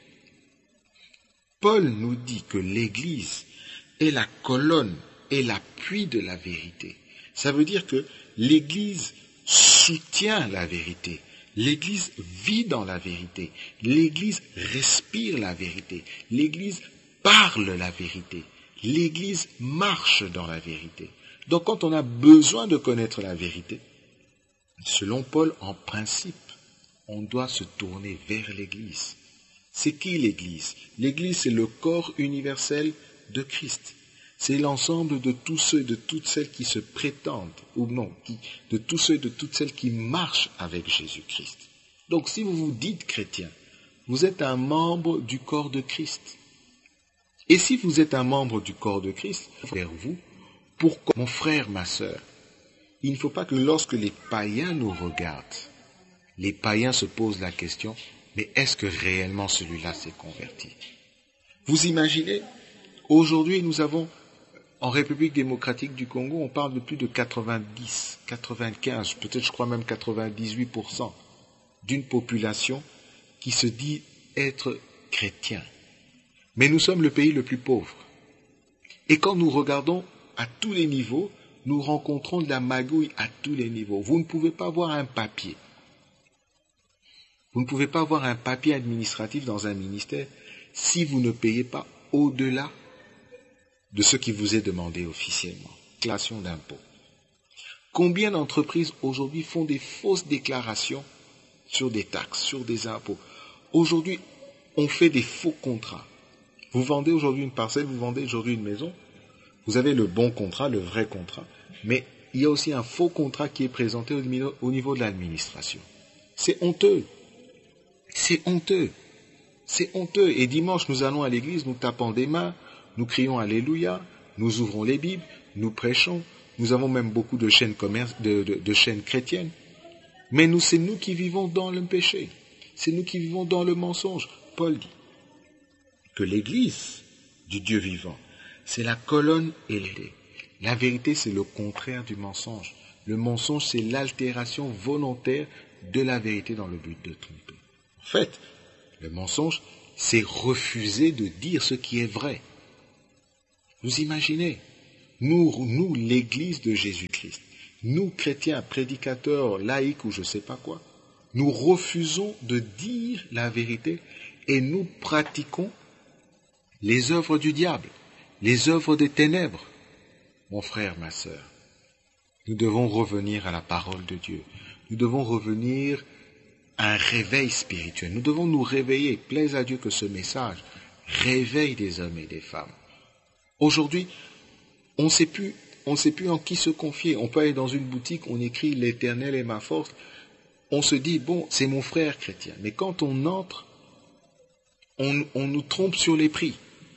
Paul nous dit que l'Église est la colonne et l'appui de la vérité. Ça veut dire que l'Église soutient la vérité. L'Église vit dans la vérité. L'Église respire la vérité. L'Église parle la vérité. L'Église marche dans la vérité. Donc quand on a besoin de connaître la vérité, selon Paul, en principe, on doit se tourner vers l'Église. C'est qui l'Église? L'Église, c'est le corps universel de Christ. C'est l'ensemble de tous ceux, de toutes celles qui se prétendent, ou non, qui, de tous ceux, de toutes celles qui marchent avec Jésus-Christ. Donc, si vous vous dites chrétien, vous êtes un membre du corps de Christ. Et si vous êtes un membre du corps de Christ, vers vous, pourquoi, mon frère, ma sœur, il ne faut pas que lorsque les païens nous regardent, les païens se posent la question, mais est-ce que réellement celui-là s'est converti? Vous imaginez, aujourd'hui nous avons, en République démocratique du Congo, on parle de plus de quatre-vingt-dix, quatre-vingt-quinze, peut-être je crois même quatre-vingt-dix-huit pour cent d'une population qui se dit être chrétien. Mais nous sommes le pays le plus pauvre. Et quand nous regardons à tous les niveaux, nous rencontrons de la magouille à tous les niveaux. Vous ne pouvez pas avoir un papier. Vous ne pouvez pas avoir un papier administratif dans un ministère si vous ne payez pas au-delà de ce qui vous est demandé officiellement. Déclaration d'impôt. Combien d'entreprises aujourd'hui font des fausses déclarations sur des taxes, sur des impôts? Aujourd'hui, on fait des faux contrats. Vous vendez aujourd'hui une parcelle, vous vendez aujourd'hui une maison. Vous avez le bon contrat, le vrai contrat. Mais il y a aussi un faux contrat qui est présenté au niveau, au niveau de l'administration. C'est honteux. C'est honteux. C'est honteux. Et dimanche, nous allons à l'église, nous tapons des mains, nous crions Alléluia, nous ouvrons les Bibles, nous prêchons. Nous avons même beaucoup de chaînes, commerce, de, de, de chaînes chrétiennes. Mais nous, c'est nous qui vivons dans le péché. C'est nous qui vivons dans le mensonge. Paul dit que l'Église du Dieu vivant, c'est la colonne et l'idée. La vérité, c'est le contraire du mensonge. Le mensonge, c'est l'altération volontaire de la vérité dans le but de tromper. En fait, le mensonge, c'est refuser de dire ce qui est vrai. Vous imaginez, nous, nous l'Église de Jésus-Christ, nous chrétiens, prédicateurs, laïcs ou je ne sais pas quoi, nous refusons de dire la vérité et nous pratiquons les œuvres du diable, les œuvres des ténèbres. Mon frère, ma sœur, nous devons revenir à la parole de Dieu. Nous devons revenir à un réveil spirituel. Nous devons nous réveiller. Plaise à Dieu que ce message réveille des hommes et des femmes. Aujourd'hui, on ne sait plus, on ne sait plus en qui se confier. On peut aller dans une boutique, on écrit « L'Éternel est ma force ». On se dit, bon, c'est mon frère chrétien. Mais quand on entre, on, on nous trompe sur les prix.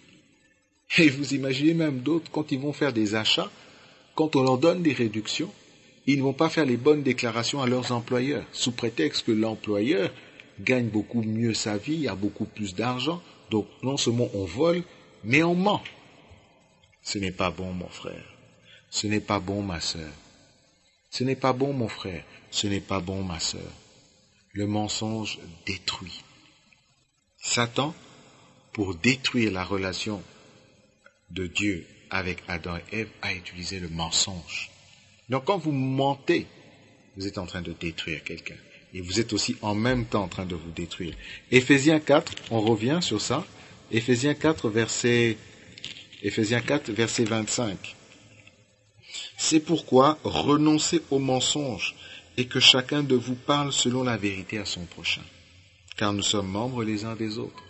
Et vous imaginez même d'autres, quand ils vont faire des achats, quand on leur donne des réductions, ils ne vont pas faire les bonnes déclarations à leurs employeurs, sous prétexte que l'employeur gagne beaucoup mieux sa vie, a beaucoup plus d'argent. Donc non seulement on vole, mais on ment. Ce n'est pas bon, mon frère. Ce n'est pas bon, ma sœur. Ce n'est pas bon, mon frère. Ce n'est pas bon, ma sœur. Le mensonge détruit. Satan, pour détruire la relation de Dieu avec Adam et Ève, a utilisé le mensonge. Donc quand vous mentez, vous êtes en train de détruire quelqu'un. Et vous êtes aussi en même temps en train de vous détruire. Éphésiens quatre, on revient sur ça. Éphésiens quatre, verset, Éphésiens quatre, verset vingt-cinq. C'est pourquoi renoncez au mensonge et que chacun de vous parle selon la vérité à son prochain. Car nous sommes membres les uns des autres.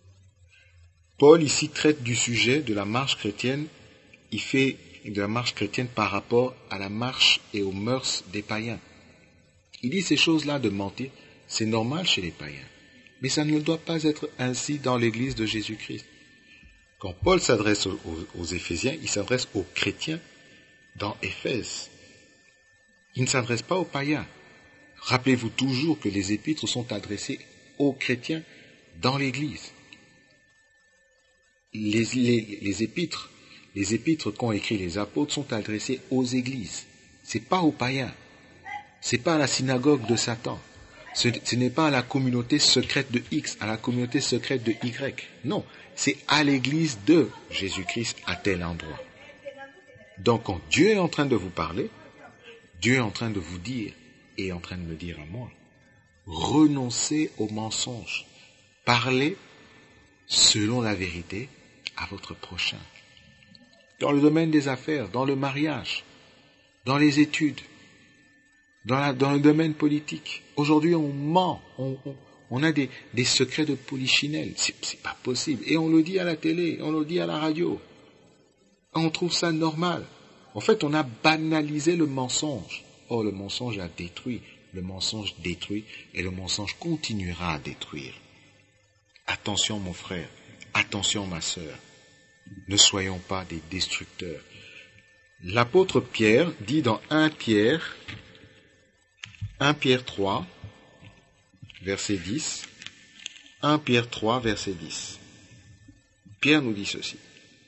Paul ici traite du sujet de la marche chrétienne. Il fait de la marche chrétienne par rapport à la marche et aux mœurs des païens. Il dit ces choses-là de mentir, c'est normal chez les païens. Mais ça ne doit pas être ainsi dans l'Église de Jésus-Christ. Quand Paul s'adresse aux, aux, aux Éphésiens, il s'adresse aux chrétiens dans Éphèse. Il ne s'adresse pas aux païens. Rappelez-vous toujours que les épîtres sont adressées aux chrétiens dans l'Église. Les, les, les épîtres Les épîtres qu'ont écrit les apôtres sont adressées aux églises. Ce n'est pas aux païens. Ce n'est pas à la synagogue de Satan. Ce, ce n'est pas à la communauté secrète de X, à la communauté secrète de Y. Non, c'est à l'église de Jésus-Christ à tel endroit. Donc quand Dieu est en train de vous parler, Dieu est en train de vous dire, et est en train de me dire à moi, renoncez au mensonge. Parlez selon la vérité à votre prochain. Dans le domaine des affaires, dans le mariage, dans les études, dans, la, dans le domaine politique. Aujourd'hui, on ment, on, on, on a des, des secrets de polichinelle. C'est, c'est pas possible. Et on le dit à la télé, on le dit à la radio. On trouve ça normal. En fait, on a banalisé le mensonge. Or, le mensonge a détruit. Le mensonge détruit et le mensonge continuera à détruire. Attention, mon frère. Attention, ma sœur. Ne soyons pas des destructeurs. L'apôtre Pierre dit dans un Pierre, un Pierre trois, verset dix, un Pierre trois, verset dix. Pierre nous dit ceci.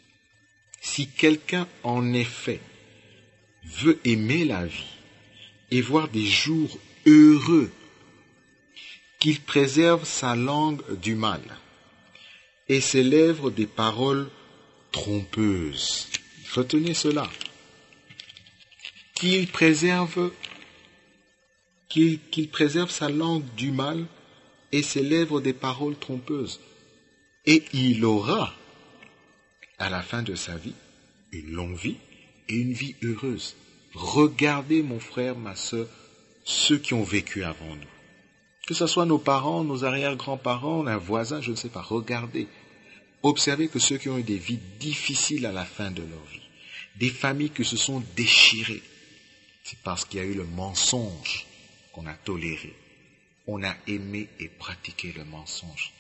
Si quelqu'un en effet veut aimer la vie et voir des jours heureux, qu'il préserve sa langue du mal et ses lèvres des paroles trompeuses. Retenez cela. Qu'il préserve, qu'il, qu'il préserve sa langue du mal et ses lèvres des paroles trompeuses. Et il aura, à la fin de sa vie, une longue vie et une vie heureuse. Regardez, mon frère, ma sœur, ceux qui ont vécu avant nous. Que ce soit nos parents, nos arrière-grands-parents, un voisin, je ne sais pas. Regardez. Observez que ceux qui ont eu des vies difficiles à la fin de leur vie, des familles qui se sont déchirées, c'est parce qu'il y a eu le mensonge qu'on a toléré. On a aimé et pratiqué le mensonge.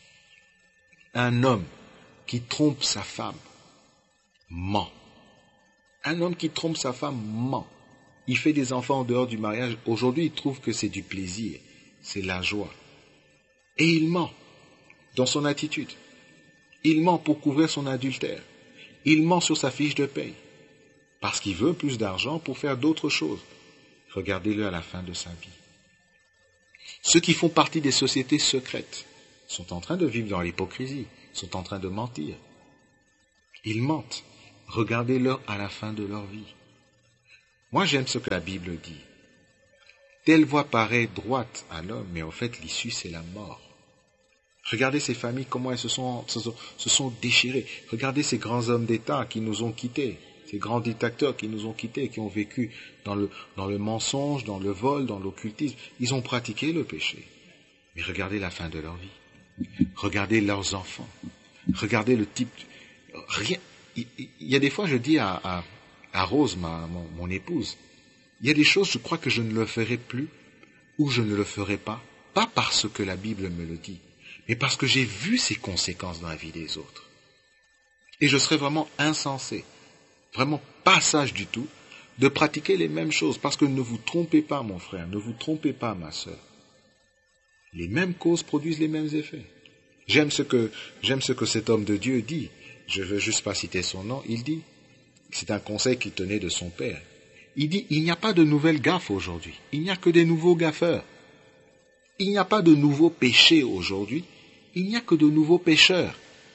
Un homme qui trompe sa femme ment. Un homme qui trompe sa femme ment. Il fait des enfants en dehors du mariage. Aujourd'hui, il trouve que c'est du plaisir, c'est la joie. Et il ment dans son attitude. Il ment pour couvrir son adultère. Il ment sur sa fiche de paye. Parce qu'il veut plus d'argent pour faire d'autres choses. Regardez-le à la fin de sa vie. Ceux qui font partie des sociétés secrètes, Ils sont en train de vivre dans l'hypocrisie. Ils sont en train de mentir. Ils mentent. Regardez-leur à la fin de leur vie. Moi, j'aime ce que la Bible dit. Telle voie paraît droite à l'homme, mais en fait, l'issue, c'est la mort. Regardez ces familles, comment elles se sont, se sont, se sont déchirées. Regardez ces grands hommes d'État qui nous ont quittés. Ces grands dictateurs qui nous ont quittés, qui ont vécu dans le, dans le mensonge, dans le vol, dans l'occultisme. Ils ont pratiqué le péché. Mais regardez la fin de leur vie. Regardez leurs enfants. Regardez le type... Rien. Il, il y a des fois, je dis à, à, à Rose, ma, mon, mon épouse, il y a des choses, je crois que je ne le ferai plus ou je ne le ferai pas. Pas parce que la Bible me le dit, mais parce que j'ai vu ces conséquences dans la vie des autres. Et je serais vraiment insensé, vraiment pas sage du tout, de pratiquer les mêmes choses. Parce que ne vous trompez pas, mon frère, ne vous trompez pas, ma sœur. Les mêmes causes produisent les mêmes effets. J'aime ce que, j'aime ce que cet homme de Dieu dit. Je ne veux juste pas citer son nom. Il dit, c'est un conseil qu'il tenait de son père. Il dit, il n'y a pas de nouvelles gaffes aujourd'hui. Il n'y a que des nouveaux gaffeurs. Il n'y a pas de nouveaux péchés aujourd'hui. Il n'y a que de nouveaux pécheurs.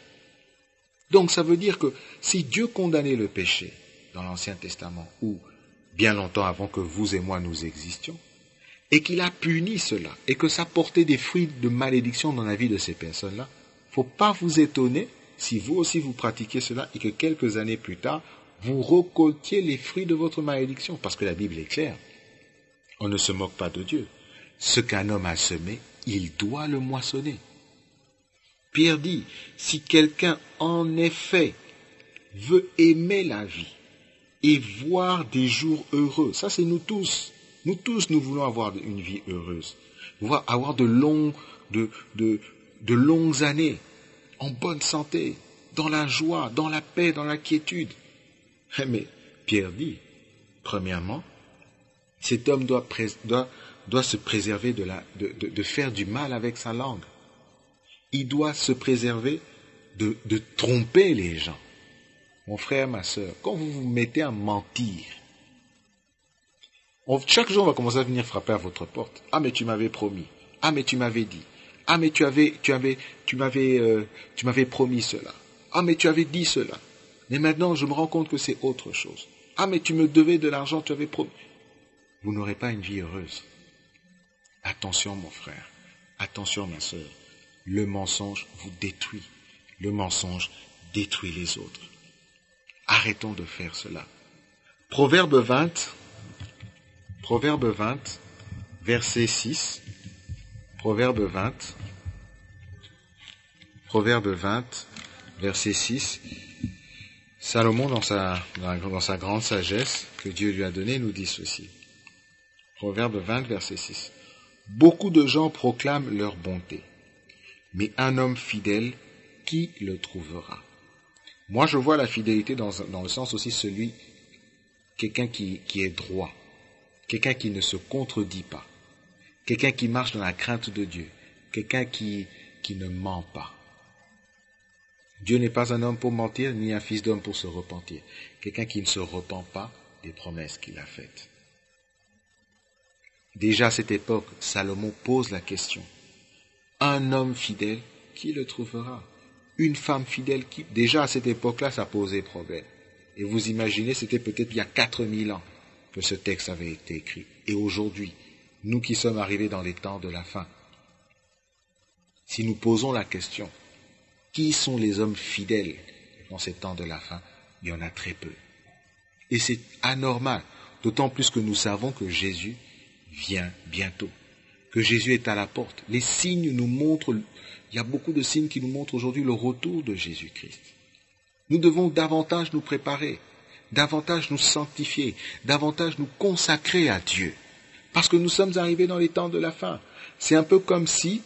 Donc ça veut dire que si Dieu condamnait le péché dans l'Ancien Testament, ou bien longtemps avant que vous et moi nous existions, et qu'il a puni cela, et que ça portait des fruits de malédiction dans la vie de ces personnes-là, il ne faut pas vous étonner si vous aussi vous pratiquez cela et que quelques années plus tard, vous récoltiez les fruits de votre malédiction. Parce que la Bible est claire. On ne se moque pas de Dieu. Ce qu'un homme a semé, il doit le moissonner. Pierre dit, si quelqu'un en effet veut aimer la vie et voir des jours heureux, ça c'est nous tous. Nous tous, nous voulons avoir une vie heureuse. Avoir de, longs, de, de, de longues années en bonne santé, dans la joie, dans la paix, dans la quiétude. Mais Pierre dit, premièrement, cet homme doit, doit, doit se préserver de, la, de, de, de faire du mal avec sa langue. Il doit se préserver de, de tromper les gens. Mon frère, ma sœur, quand vous vous mettez à mentir, on, chaque jour on va commencer à venir frapper à votre porte. Ah mais tu m'avais promis. Ah mais tu m'avais dit. Ah mais tu avais, tu avais, tu m'avais, euh, tu m'avais promis cela. Ah mais tu avais dit cela. Mais maintenant je me rends compte que c'est autre chose. Ah mais tu me devais de l'argent, tu avais promis. Vous n'aurez pas une vie heureuse. Attention mon frère. Attention ma sœur. Le mensonge vous détruit. Le mensonge détruit les autres. Arrêtons de faire cela. Proverbe vingt. Proverbe vingt, verset six. Proverbe vingt. Proverbe vingt, verset six. Salomon, dans sa, dans sa grande sagesse que Dieu lui a donnée, nous dit ceci. Proverbe vingt, verset six. Beaucoup de gens proclament leur bonté, mais un homme fidèle, qui le trouvera? Moi, je vois la fidélité dans, dans le sens aussi celui, quelqu'un qui, qui est droit. Quelqu'un qui ne se contredit pas. Quelqu'un qui marche dans la crainte de Dieu. Quelqu'un qui, qui ne ment pas. Dieu n'est pas un homme pour mentir, ni un fils d'homme pour se repentir. Quelqu'un qui ne se repent pas des promesses qu'il a faites. Déjà à cette époque, Salomon pose la question. Un homme fidèle, qui le trouvera? Une femme fidèle, qui... Déjà à cette époque-là, ça posait problème. Et vous imaginez, c'était peut-être il y a quatre mille ans que ce texte avait été écrit. Et aujourd'hui, nous qui sommes arrivés dans les temps de la fin, si nous posons la question, qui sont les hommes fidèles dans ces temps de la fin? Il y en a très peu. Et c'est anormal, d'autant plus que nous savons que Jésus vient bientôt, que Jésus est à la porte. Les signes nous montrent, il y a beaucoup de signes qui nous montrent aujourd'hui le retour de Jésus-Christ. Nous devons davantage nous préparer, davantage nous sanctifier, davantage nous consacrer à Dieu. Parce que nous sommes arrivés dans les temps de la fin. C'est un peu comme si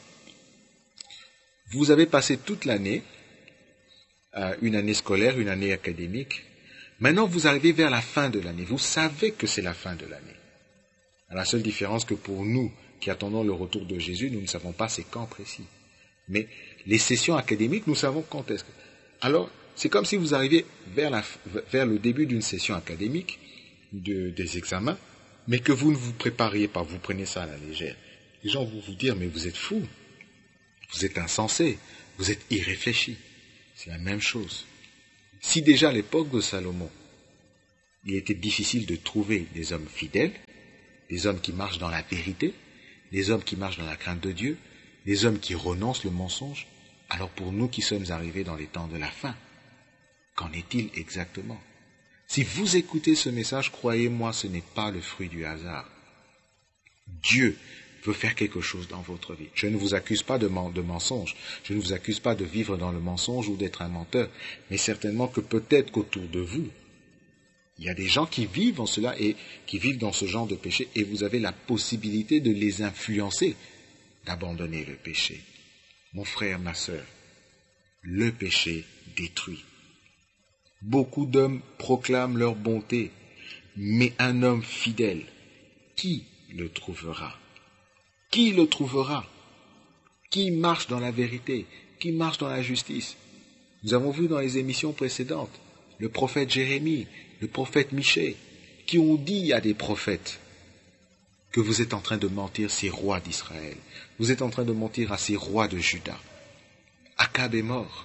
vous avez passé toute l'année, euh, une année scolaire, une année académique. Maintenant, vous arrivez vers la fin de l'année. Vous savez que c'est la fin de l'année. La seule différence que pour nous, qui attendons le retour de Jésus, nous ne savons pas c'est quand précis. Mais les sessions académiques, nous savons quand est-ce que... Alors, c'est comme si vous arriviez vers, la, vers le début d'une session académique, de, des examens, mais que vous ne vous prépariez pas, vous prenez ça à la légère. Les gens vont vous dire, mais vous êtes fous. Vous êtes insensé, vous êtes irréfléchi. C'est la même chose. Si déjà à l'époque de Salomon, il était difficile de trouver des hommes fidèles, des hommes qui marchent dans la vérité, des hommes qui marchent dans la crainte de Dieu, des hommes qui renoncent le mensonge, alors pour nous qui sommes arrivés dans les temps de la fin, qu'en est-il exactement? Si vous écoutez ce message, croyez-moi, ce n'est pas le fruit du hasard. Dieu veut faire quelque chose dans votre vie. Je ne vous accuse pas de, men- de mensonge, je ne vous accuse pas de vivre dans le mensonge ou d'être un menteur, mais certainement que peut-être qu'autour de vous, il y a des gens qui vivent en cela et qui vivent dans ce genre de péché et vous avez la possibilité de les influencer, d'abandonner le péché. Mon frère, ma sœur, le péché détruit. Beaucoup d'hommes proclament leur bonté, mais un homme fidèle, qui le trouvera? Qui le trouvera? Qui marche dans la vérité? Qui marche dans la justice? Nous avons vu dans les émissions précédentes le prophète Jérémie, le prophète Michée, qui ont dit à des prophètes que vous êtes en train de mentir ces rois d'Israël. Vous êtes en train de mentir à ces rois de Juda. Akab est mort.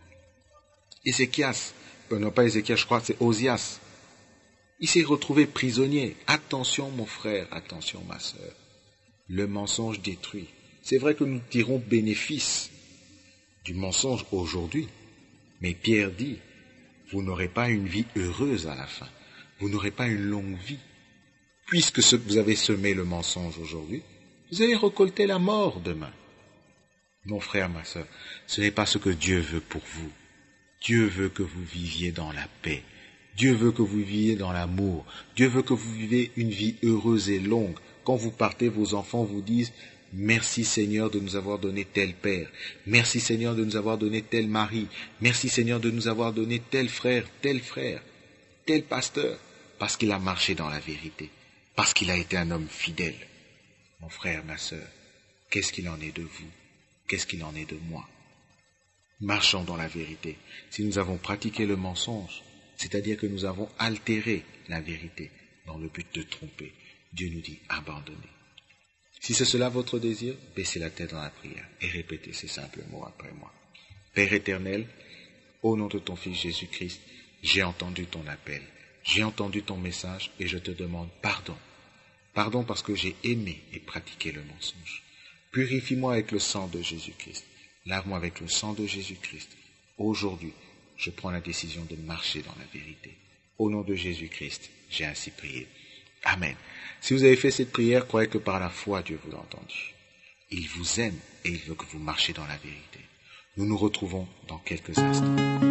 Ézéchias, euh, non pas Ézéchias, je crois, c'est Osias. Il s'est retrouvé prisonnier. Attention mon frère, attention ma sœur. Le mensonge détruit. C'est vrai que nous tirons bénéfice du mensonge aujourd'hui, mais Pierre dit, vous n'aurez pas une vie heureuse à la fin. Vous n'aurez pas une longue vie. Puisque ce, vous avez semé le mensonge aujourd'hui, vous allez récolter la mort demain. Mon frère, ma sœur, ce n'est pas ce que Dieu veut pour vous. Dieu veut que vous viviez dans la paix. Dieu veut que vous viviez dans l'amour. Dieu veut que vous viviez une vie heureuse et longue. Quand vous partez, vos enfants vous disent « Merci Seigneur de nous avoir donné tel père. Merci Seigneur de nous avoir donné tel mari. Merci Seigneur de nous avoir donné tel frère, tel frère, tel pasteur. » Parce qu'il a marché dans la vérité. Parce qu'il a été un homme fidèle. Mon frère, ma sœur, qu'est-ce qu'il en est de vous? Qu'est-ce qu'il en est de moi? Marchons dans la vérité. Si nous avons pratiqué le mensonge, c'est-à-dire que nous avons altéré la vérité dans le but de tromper, Dieu nous dit abandonnez. Si c'est cela votre désir, baissez la tête dans la prière et répétez ces simples mots après moi. Père éternel, au nom de ton Fils Jésus-Christ, j'ai entendu ton appel, j'ai entendu ton message et je te demande pardon. Pardon parce que j'ai aimé et pratiqué le mensonge. Purifie-moi avec le sang de Jésus-Christ. Lave-moi avec le sang de Jésus-Christ. Aujourd'hui, je prends la décision de marcher dans la vérité. Au nom de Jésus-Christ, j'ai ainsi prié. Amen. Si vous avez fait cette prière, croyez que par la foi, Dieu vous a entendu. Il vous aime et il veut que vous marchiez dans la vérité. Nous nous retrouvons dans quelques instants.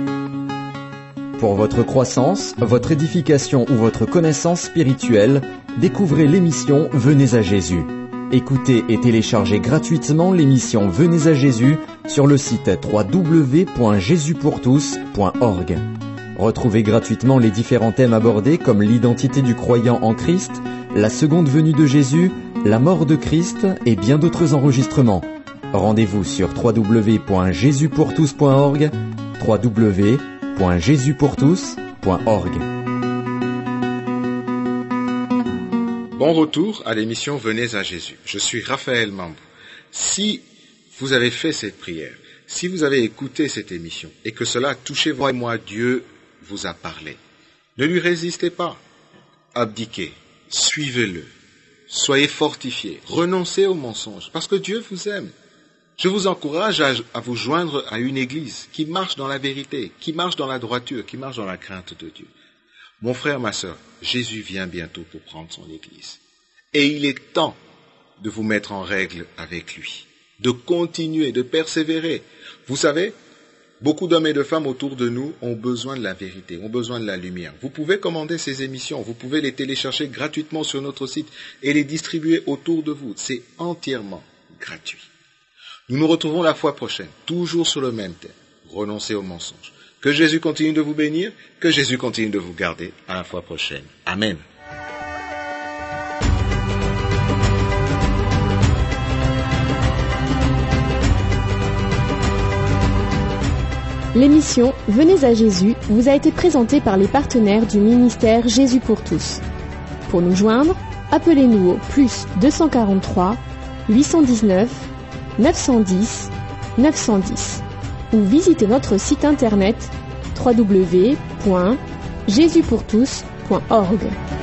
Pour votre croissance, votre édification ou votre connaissance spirituelle, découvrez l'émission Venez à Jésus. Écoutez et téléchargez gratuitement l'émission Venez à Jésus sur le site w w w point jésus pour tous point org. Retrouvez gratuitement les différents thèmes abordés comme l'identité du croyant en Christ, la seconde venue de Jésus, la mort de Christ et bien d'autres enregistrements. Rendez-vous sur w w w point jésus pour tous point org, w w w point jésus pour tous point org. Bon retour à l'émission Venez à Jésus. Je suis Raphaël Mambou. Si vous avez fait cette prière, si vous avez écouté cette émission et que cela a touché vous et moi, Dieu vous a parlé, ne lui résistez pas. Abdiquez, suivez-le, soyez fortifiés, renoncez aux mensonges parce que Dieu vous aime. Je vous encourage à, à vous joindre à une église qui marche dans la vérité, qui marche dans la droiture, qui marche dans la crainte de Dieu. Mon frère, ma sœur, Jésus vient bientôt pour prendre son église. Et il est temps de vous mettre en règle avec lui, de continuer, de persévérer. Vous savez, beaucoup d'hommes et de femmes autour de nous ont besoin de la vérité, ont besoin de la lumière. Vous pouvez commander ces émissions, vous pouvez les télécharger gratuitement sur notre site et les distribuer autour de vous. C'est entièrement gratuit. Nous nous retrouvons la fois prochaine, toujours sur le même thème, renoncer aux mensonges. Que Jésus continue de vous bénir, que Jésus continue de vous garder. À la fois prochaine. Amen. L'émission Venez à Jésus vous a été présentée par les partenaires du ministère Jésus pour tous. Pour nous joindre, appelez-nous au plus deux cent quarante-trois, huit cent dix-neuf, neuf cent dix, neuf cent dix ou visitez notre site internet w w w point jésus pour tous point org.